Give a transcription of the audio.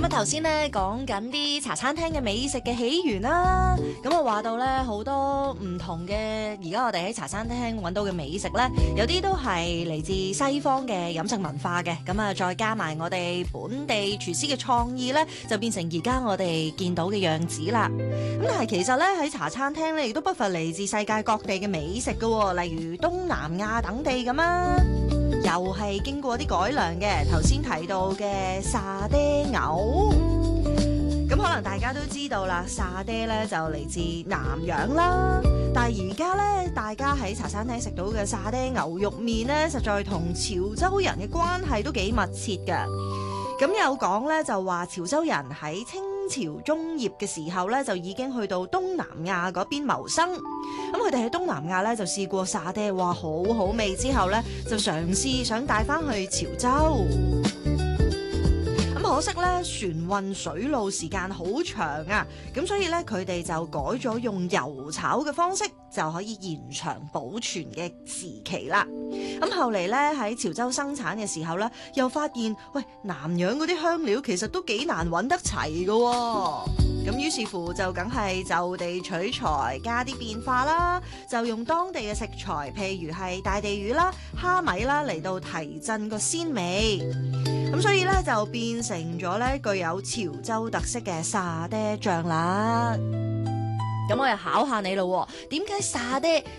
頭先咧講緊啲茶餐廳嘅美食嘅起源啦，咁我話到咧好多唔同嘅，而家我哋喺茶餐廳揾到嘅美食咧，有啲都係嚟自西方嘅飲食文化嘅，咁啊再加埋我哋本地廚師嘅創意咧，就變成而家我哋見到嘅樣子啦。咁但係其實咧喺茶餐廳咧，亦都不乏嚟自世界各地嘅美食㗎，例如東南亞等地咁啊。又係經過啲改良嘅，頭先提到嘅沙爹牛，咁可能大家都知道啦，沙爹咧就嚟自南洋啦，但係而家咧大家喺茶餐廳食到嘅沙爹牛肉麵咧，實在同潮州人嘅關係都幾密切㗎。咁有講咧就話潮州人喺清朝中葉嘅時候咧，就已經去到東南亞嗰邊謀生。咁佢哋喺東南亞咧就試過沙爹，哇好好味，之後咧就嘗試想帶翻去潮州。咁可惜咧船運水路時間好長啊，咁所以咧佢哋就改咗用油炒嘅方式，就可以延長保存嘅時期啦。咁後嚟咧喺潮州生產嘅時候咧，又發現喂南洋嗰啲香料其實都幾難揾得齊㗎喎。咁於是乎就梗係就地取材，加啲變化啦，就用當地嘅食材，譬如係大地魚啦、蝦米啦嚟到提振個鮮味。咁所以咧就變成咗咧具有潮州特色嘅沙爹醬啦。咁我又考下你咯，點解沙爹